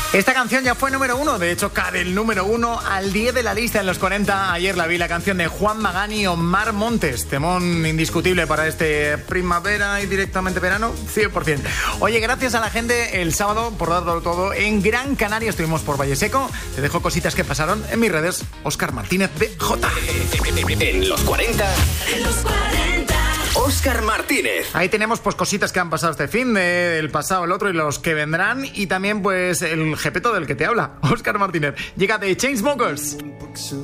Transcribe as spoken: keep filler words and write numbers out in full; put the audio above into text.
Esta canción ya fue número uno, de hecho cae del número uno al diez de la lista en los cuarenta. Ayer la vi, la canción de Juan Magán y Omar Montes, temón indiscutible para este primavera y directamente verano, cien por ciento. Oye, gracias a la gente el sábado por darlo todo en Gran Canaria, estuvimos por Valle Seco. Te dejo cositas que pasaron en mis redes, Óscar Martínez B J. En los cuarenta, en los cuarenta, Óscar Martínez. Ahí tenemos pues cositas que han pasado este fin, de, el pasado, el otro y los que vendrán, y también pues el jepeto del que te habla, Óscar Martínez. Llega de Chainsmokers.